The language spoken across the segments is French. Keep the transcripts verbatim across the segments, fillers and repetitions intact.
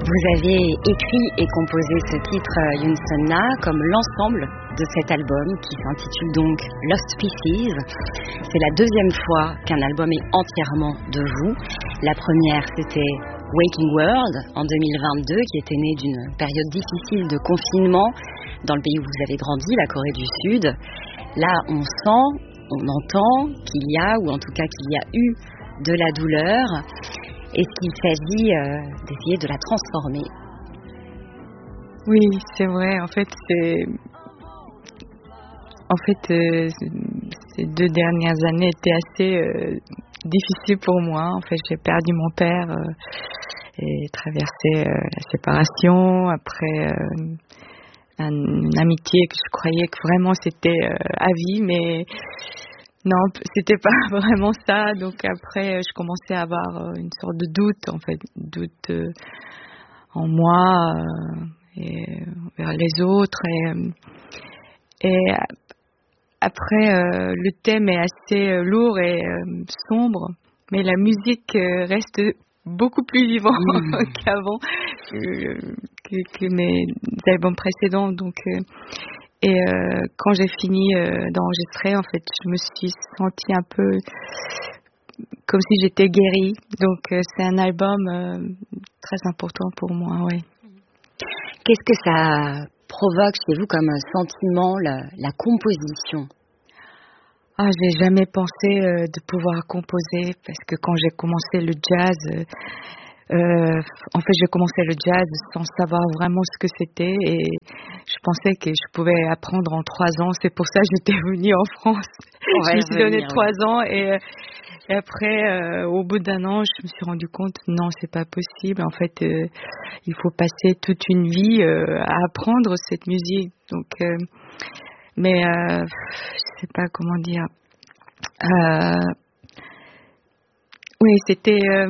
Vous avez écrit et composé ce titre Yunsonna comme l'ensemble de cet album qui s'intitule donc Lost Pieces. C'est la deuxième fois qu'un album est entièrement de vous. La première, c'était Waking World en deux mille vingt-deux, qui était né d'une période difficile de confinement dans le pays où vous avez grandi, la Corée du Sud. Là, on sent, on entend qu'il y a, ou en tout cas qu'il y a eu, de la douleur. Est-ce qu'il s'agit euh, d'essayer de la transformer? Oui, c'est vrai. En fait, c'est... En fait, euh, ces deux dernières années étaient assez euh, difficiles pour moi. En fait, j'ai perdu mon père euh, et traversé euh, la séparation. Après, euh, un, une amitié que je croyais que vraiment c'était euh, à vie, mais non, c'était pas vraiment ça. Donc après, je commençais à avoir une sorte de doute, en fait, doute euh, en moi euh, et vers les autres. Et, et après, euh, le thème est assez euh, lourd et euh, sombre, mais la musique euh, reste beaucoup plus vivante mmh. qu'avant, que, que, que mes albums précédents. Donc euh, Et euh, quand j'ai fini euh, d'enregistrer, en fait, je me suis sentie un peu comme si j'étais guérie. Donc, euh, c'est un album euh, très important pour moi, oui. Qu'est-ce que ça provoque chez vous comme sentiment, la, la composition? Ah, j'ai jamais pensé euh, de pouvoir composer, parce que quand j'ai commencé le jazz... Euh, Euh, en fait, j'ai commencé le jazz sans savoir vraiment ce que c'était et je pensais que je pouvais apprendre en trois ans. C'est pour ça que j'étais venue en France. Je me suis donné trois ans et, et après, euh, au bout d'un an, je me suis rendu compte non, c'est pas possible. En fait, euh, il faut passer toute une vie euh, à apprendre cette musique. Donc, euh, mais euh, je sais pas comment dire. Euh, Oui, c'était. Euh...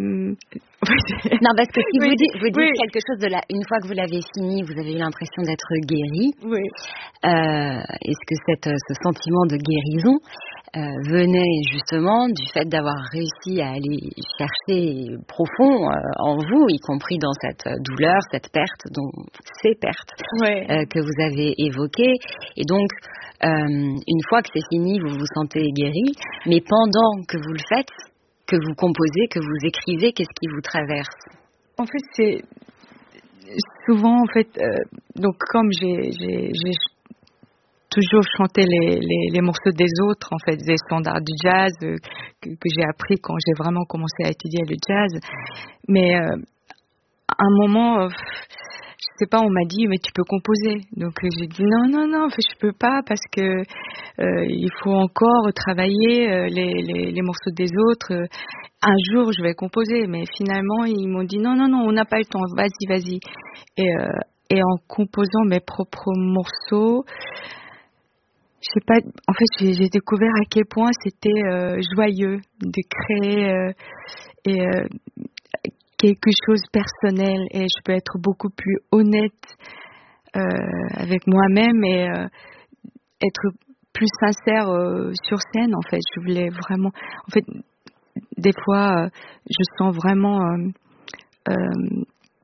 non, parce que si oui, vous dites, vous dites oui. quelque chose de la, une fois que vous l'avez fini, vous avez eu l'impression d'être guéri. Oui. Euh, est-ce que cette, ce sentiment de guérison euh, venait justement du fait d'avoir réussi à aller chercher profond euh, en vous, y compris dans cette douleur, cette perte, dont ces pertes ouais. euh, que vous avez évoquées, et donc euh, une fois que c'est fini, vous vous sentez guéri, mais pendant que vous le faites, que vous composez, que vous écrivez, qu'est-ce qui vous traverse? En fait, c'est souvent, en fait, euh, donc comme j'ai, j'ai, j'ai toujours chanté les, les, les morceaux des autres, en fait, des standards du jazz euh, que, que j'ai appris quand j'ai vraiment commencé à étudier le jazz, mais euh, à un moment... Euh, je sais pas, on m'a dit mais tu peux composer. Donc j'ai dit non non non, en fait, je peux pas parce que euh, il faut encore travailler euh, les, les les morceaux des autres. Un jour je vais composer, mais finalement ils m'ont dit non non non, on n'a pas le temps. Vas-y vas-y. Et euh, et en composant mes propres morceaux, je sais pas. En fait j'ai, j'ai découvert à quel point c'était euh, joyeux de créer euh, et euh, quelque chose de personnel et je peux être beaucoup plus honnête euh, avec moi-même et euh, être plus sincère euh, sur scène. En fait, je voulais vraiment. En fait, des fois, euh, je sens vraiment euh, euh,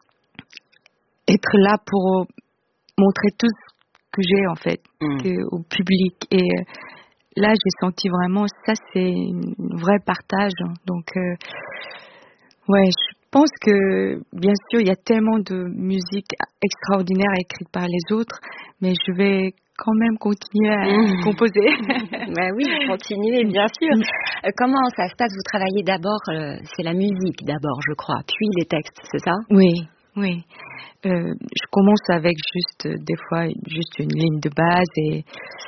être là pour montrer tout ce que j'ai en fait mmh. que, au public et euh, là, j'ai senti vraiment ça, c'est un vrai partage. Donc, euh, ouais. Je, Je pense que, bien sûr, il y a tellement de musique extraordinaire écrite par les autres, mais je vais quand même continuer à mmh. composer. Ben oui, continuez, bien sûr. Euh, comment ça se passe? Vous travaillez d'abord, euh, c'est la musique d'abord, je crois, puis les textes, c'est ça? Oui, oui. Euh, je commence avec juste, des fois, juste une ligne de base et,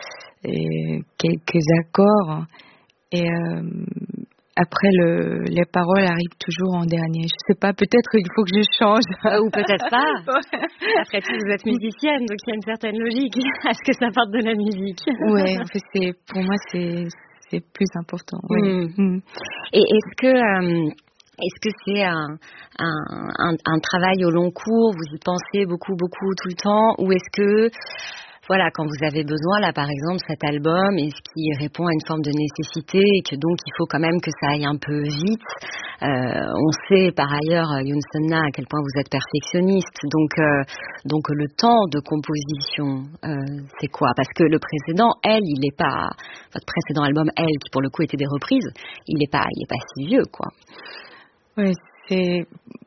et quelques accords. Et... Euh, Après, le, les paroles arrivent toujours en dernier. Je sais pas, peut-être il faut que je change. Euh, ou peut-être pas. Après tout, vous êtes musicienne, donc il y a une certaine logique à ce que ça parte de la musique. Oui, en fait, c'est, pour moi, c'est, c'est plus important. Oui. Mmh. Mmh. Et est-ce que... Euh, Est-ce que c'est un, un, un, un travail au long cours? Vous y pensez beaucoup, beaucoup tout le temps? Ou est-ce que Voilà, quand vous avez besoin, là, par exemple, cet album, est-ce qu'il répond à une forme de nécessité et que donc il faut quand même que ça aille un peu vite. Euh, on sait par ailleurs, Youn Sun-na, à quel point vous êtes perfectionniste. Donc, euh, donc le temps de composition, euh, c'est quoi? Parce que le précédent, elle, il n'est pas... Votre précédent album, elle, qui pour le coup était des reprises, il n'est pas, il est pas si vieux, quoi. Oui, c'est...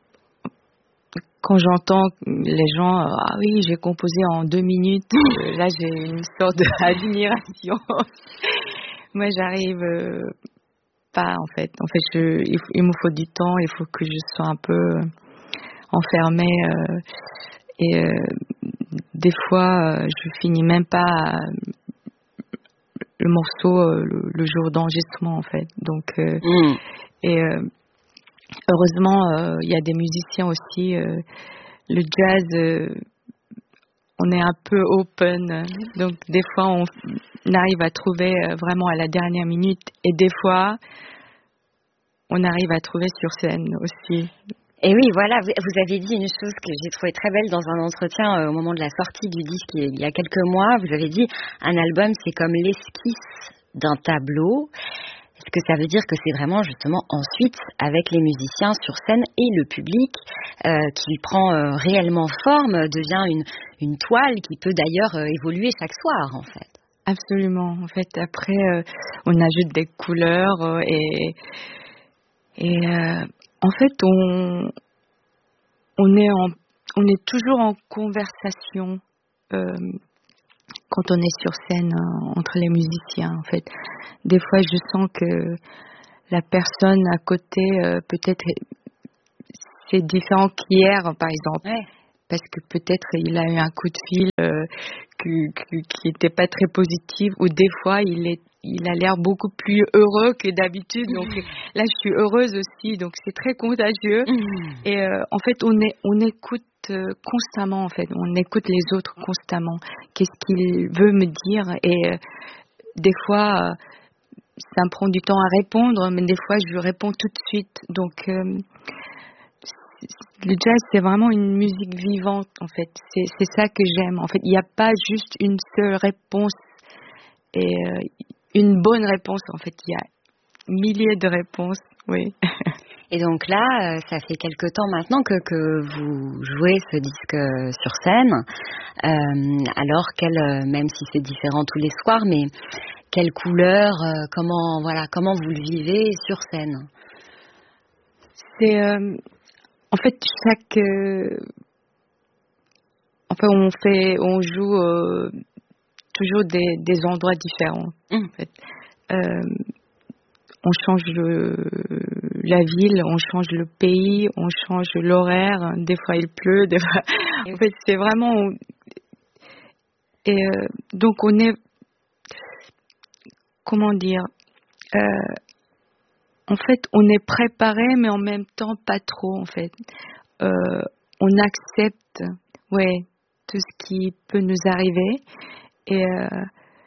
Quand j'entends les gens, euh, ah oui, j'ai composé en deux minutes, euh, là j'ai une sorte d'admiration. Moi, j'arrive euh, pas en fait. En fait, je, il, il me faut du temps, il faut que je sois un peu enfermée. Euh, et euh, des fois, euh, je finis même pas le morceau euh, le, le jour d'enregistrement en fait. Donc, euh, mm. et euh, heureusement, il euh, y a des musiciens aussi. Euh, le jazz, euh, on est un peu open. Donc, des fois, on, on arrive à trouver euh, vraiment à la dernière minute. Et des fois, on arrive à trouver sur scène aussi. Et oui, voilà, vous, vous avez dit une chose que j'ai trouvée très belle dans un entretien euh, au moment de la sortie du disque il y a quelques mois. Vous avez dit, un album, c'est comme l'esquisse d'un tableau. Est-ce que ça veut dire que c'est vraiment justement ensuite avec les musiciens sur scène et le public euh, qui prend euh, réellement forme, devient une, une toile qui peut d'ailleurs euh, évoluer chaque soir en fait? Absolument. En fait, après, euh, on ajoute des couleurs euh, et, et euh, en fait, on, on, est en, on est toujours en conversation euh, quand on est sur scène euh, entre les musiciens en fait. Des fois, je sens que la personne à côté, euh, peut-être, c'est différent qu'hier, par exemple. Ouais. Parce que peut-être il a eu un coup de fil euh, qui n'était pas très positif, ou des fois, il, est, il a l'air beaucoup plus heureux que d'habitude. Donc mmh. là, je suis heureuse aussi. Donc c'est très contagieux. Mmh. Et euh, en fait, on, est, on écoute euh, constamment, en fait. On écoute les autres constamment. Qu'est-ce qu'il veut me dire? Et euh, des fois... Euh, ça me prend du temps à répondre, mais des fois, je réponds tout de suite. Donc, euh, le jazz, c'est vraiment une musique vivante, en fait. C'est, c'est ça que j'aime. En fait, il n'y a pas juste une seule réponse et euh, une bonne réponse. En fait, il y a milliers de réponses, oui. Et donc là, ça fait quelque temps maintenant que, que vous jouez ce disque sur scène. Euh, alors, quelle, même si c'est différent tous les soirs, mais quelle couleur, euh, comment, voilà, comment vous le vivez sur scène? C'est, euh, en fait, chaque, euh, enfin, on fait, on joue euh, toujours des, des endroits différents. Mmh. En fait. Euh, on change le, la ville, on change le pays, on change l'horaire. Des fois, il pleut, des fois. En fait, c'est vraiment. Et euh, donc, on est. Comment dire euh, En fait, on est préparé, mais en même temps pas trop. En fait, euh, on accepte, ouais, tout ce qui peut nous arriver. Et, euh,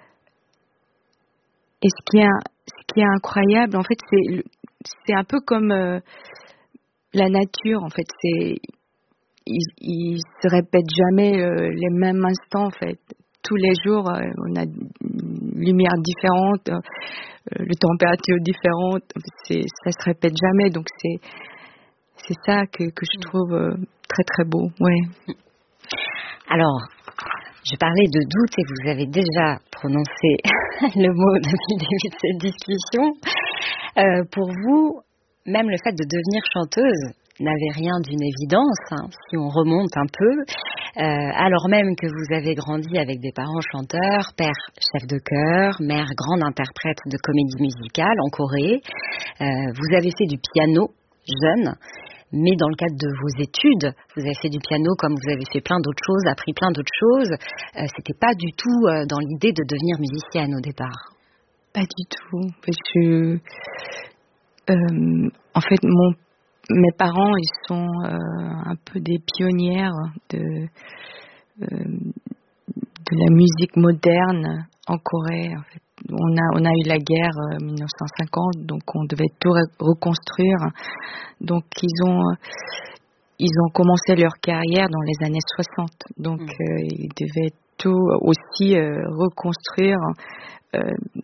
et ce qui est, ce qui est incroyable, en fait, c'est, c'est un peu comme euh, la nature. En fait, c'est, il, il se répète jamais euh, les mêmes instants. En fait, tous les jours, euh, on a une lumière différente. Euh, les températures différentes, c'est, ça se répète jamais, donc c'est, c'est ça que, que je trouve euh, très très beau, ouais. Alors, je parlais de doute et vous avez déjà prononcé le mot depuis le début de cette discussion. Euh, pour vous, même le fait de devenir chanteuse n'avait rien d'une évidence, hein, si on remonte un peu, euh, alors même que vous avez grandi avec des parents chanteurs, père chef de chœur, mère grande interprète de comédie musicale en Corée. Euh, vous avez fait du piano jeune, mais dans le cadre de vos études, vous avez fait du piano comme vous avez fait plein d'autres choses, appris plein d'autres choses. Euh, c'était pas du tout euh, dans l'idée de devenir musicienne au départ. Pas du tout, parce que euh, en fait mon Mes parents, ils sont euh, un peu des pionnières de, euh, de la musique moderne en Corée. En fait. On a, on a eu la guerre en euh, dix-neuf cent cinquante, donc on devait tout re- reconstruire. Donc ils ont, ils ont commencé leur carrière dans les années soixante. Donc mmh. euh, ils devaient surtout aussi euh, reconstruire euh,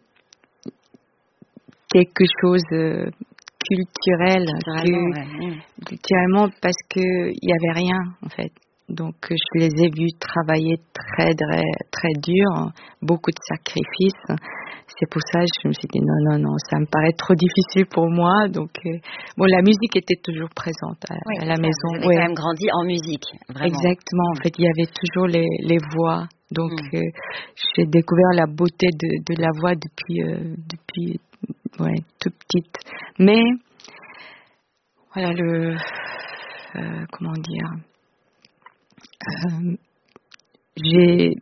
quelque chose euh, culturel, culturellement, que, ouais. culturellement parce que il y avait rien en fait. Donc je les ai vus travailler très très très dur, beaucoup de sacrifices. C'est pour ça que je me suis dit non non non, ça me paraît trop difficile pour moi. Donc euh, bon, la musique était toujours présente à, oui, à la ça, maison. vous avez Ouais. quand même grandi en musique, vraiment. Exactement. En fait, il y avait toujours les les voix. Donc Mm. euh, j'ai découvert la beauté de de la voix depuis euh, depuis ouais toute petite. Mais voilà le euh, comment dire. Euh, j'ai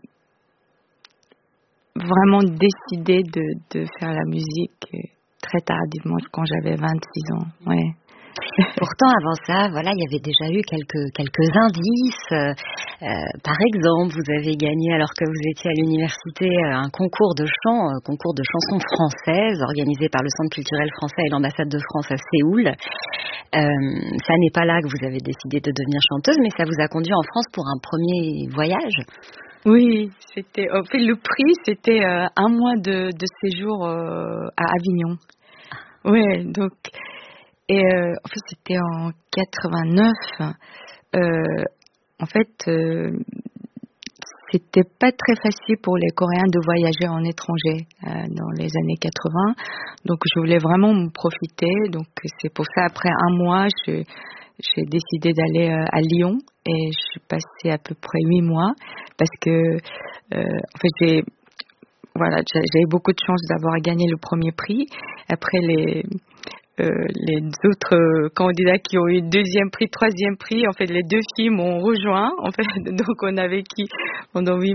vraiment décidé de, de faire la musique très tardivement, quand j'avais vingt-six ans. Ouais. Pourtant, avant ça, voilà, il y avait déjà eu quelques quelques indices. Euh, euh, par exemple, vous avez gagné, alors que vous étiez à l'université, euh, un concours de chant, un concours de chansons françaises, organisé par le Centre culturel français et l'ambassade de France à Séoul. Euh, ça n'est pas là que vous avez décidé de devenir chanteuse, mais ça vous a conduit en France pour un premier voyage. Oui, c'était. En fait, le prix, c'était euh, un mois de, de séjour euh, à Avignon. Ouais, donc. Et euh, en fait, c'était en quatre-vingt-neuf. Euh, en fait, euh, c'était pas très facile pour les Coréens de voyager en étranger euh, dans les années quatre-vingts. Donc, je voulais vraiment me profiter. Donc, c'est pour ça, après un mois, je, j'ai décidé d'aller euh, à Lyon et je suis passée à peu près huit mois parce que, euh, en fait, j'ai, voilà, j'ai, j'ai eu beaucoup de chance d'avoir gagné le premier prix. Après, les Euh, les autres euh, candidats qui ont eu deuxième prix, troisième prix, en fait, les deux filles m'ont rejoint, en fait, donc on a vécu pendant huit